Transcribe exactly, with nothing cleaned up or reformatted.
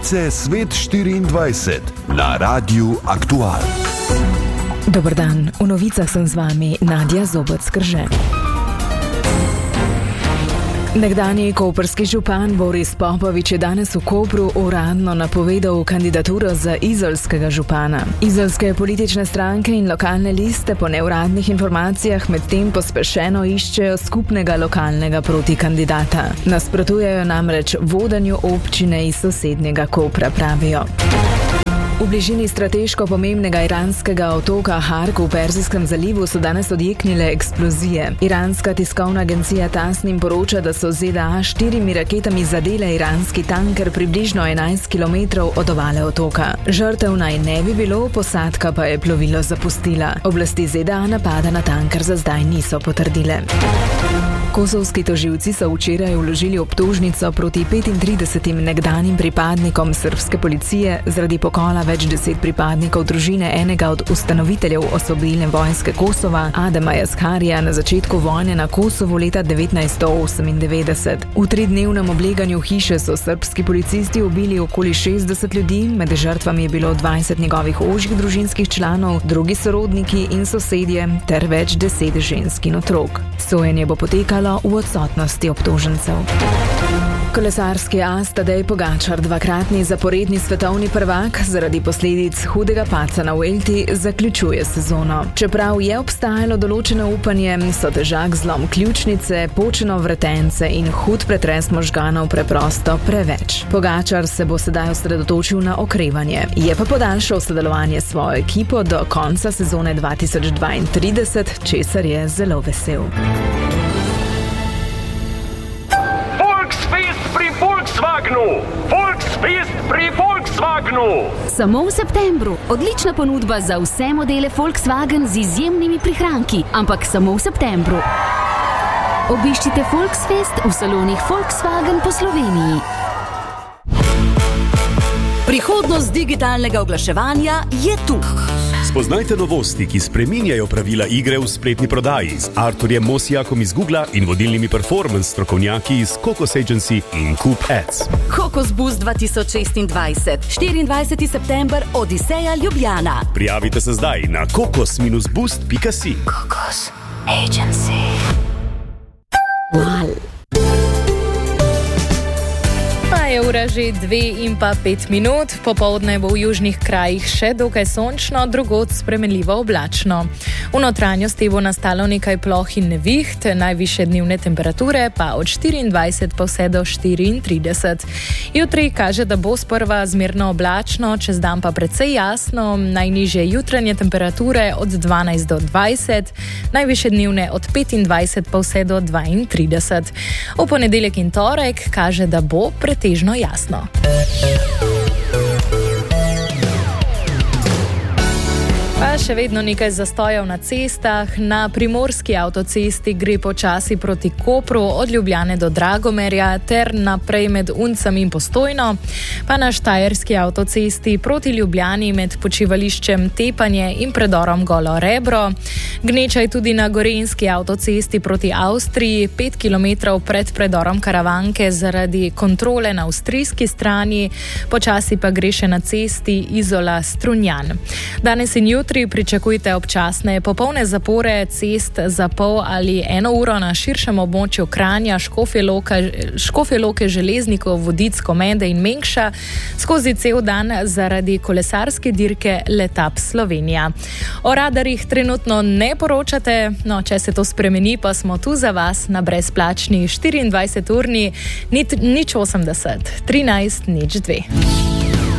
Novice Svet štiriindvajset na Radiu Aktual. Dober dan, v novicah sem z vami Nadja Zobec-Krže. Nekdanji koprski župan Boris Popovič je danes v Kopru uradno napovedal kandidaturo za izolskega župana. Izolske politične stranke in lokalne liste po neuradnih informacijah medtem pospešeno iščejo skupnega lokalnega protikandidata. Nasprotujejo namreč vodenju občine iz sosednjega Kopra, pravijo. V bližini strateško pomembnega iranskega otoka Hark v Perzijskem zalivu so danes odjeknile eksplozije. Iranska tiskovna agencija Tasnim poroča, da so Z D A štirimi raketami zadele iranski tanker približno enajst kilometrov od obale otoka. Žrtev naj ne bi bilo, posadka pa je plovilo zapustila. Oblasti Z D A napada na tanker za zdaj niso potrdile. Kosovski tožilci so včeraj vložili obtožnico proti petintridesetim nekdanjim pripadnikom srbske policije zaradi pokola več deset pripadnikov družine enega od ustanoviteljev Osvobodilne vojske Kosova, Adema Jaskarija, na začetku vojne na Kosovu leta devetnajststo osemindevetdeset. V tridnevnem obleganju hiše so srbski policisti ubili okoli šestdeset ljudi, med žrtvami je bilo dvajset njegovih ožjih družinskih članov, drugi sorodniki in sosedje ter več deset žensk in otrok. Sojenje bo potekalo v odsotnosti obtožencev. Kolesarski as Tadej Pogačar, dvakratni zaporedni svetovni prvak, zaradi posledic hudega padca na Vuelti zaključuje sezono. Čeprav je obstajalo določeno upanje, so težak zlom ključnice, počeno vretence in hud pretres možganov preprosto preveč. Pogačar se bo sedaj osredotočil na okrevanje. Je pa podaljšal sodelovanje s svojo ekipo do konca sezone dva tisoč dvaintrideset, česar je zelo vesel. Volkswagenu! Volksfest pri Volkswagenu! Samo v septembru. Odlična ponudba za vse modele Volkswagen z izjemnimi prihranki, ampak samo v septembru. Obiščite Volksfest v salonih Volkswagen po Sloveniji. Prihodnost digitalnega oglaševanja je tu. Spoznajte novosti, ki spreminjajo pravila igre v spletni prodaji z Arturjem Mosijakom iz Googla in vodilnimi performance strokovnjaki iz Kokos Agency in Coop Ads. Kokos Boost dva tisoč šestindvajset, štiriindvajseti september, Odiseja, Ljubljana. Prijavite se zdaj na kokos boost pika si. Kokos Agency. Val. Je ura že dve in pa pet minut, popoldne bo v južnih krajih še dokaj sončno, drugod spremenljivo oblačno. V notranjosti bo nastalo nekaj ploh in neviht, najvišje dnevne temperature pa od štiriindvajset pa vse do štiriintrideset. Jutri kaže, da bo sprva zmerno oblačno, čez dan pa precej jasno, najnižje jutranje temperature od dvanajst do dvajset, najvišje dnevne od petindvajset pa vse do dvaintrideset. V ponedeljek in torek kaže, da bo pretežno jasno. Pa še vedno nekaj zastojev na cestah. Na primorski avtocesti gre počasi proti Kopru, od Ljubljane do Dragomerja ter naprej med Uncem in Postojno. Pa na štajerski avtocesti proti Ljubljani med počivališčem Tepanje in predorom Golo Rebro. Gneča je tudi na gorenjski avtocesti proti Avstriji, pet kilometrov pred predorom Karavanke zaradi kontrole na avstrijski strani, počasi pa gre še na cesti Izola-Strunjan. Danes in jutri pričakujte občasne popolne zapore cest za pol ali eno uro na širšem območju Kranja, Škofje Loke, Škofje Loke, Železnikov, Vodic, Komende in Mengša skozi cel dan zaradi kolesarske dirke Letap Slovenija. O radarjih trenutno ne poročate, no če se to spremeni, pa smo tu za vas na brezplačni štiriindvajseturni nič osemdeset trinajst nič dve.